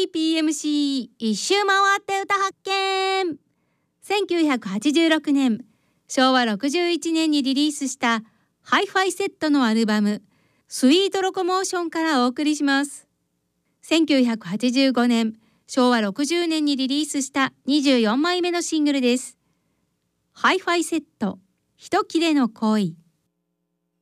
PMC 一周回って歌発見。1986年、昭和61年にリリースしたハイファイセットのアルバムスイートロコモーションからお送りします。1985年、昭和60年にリリースした24枚目のシングルです。ハイファイセット、一切れの恋。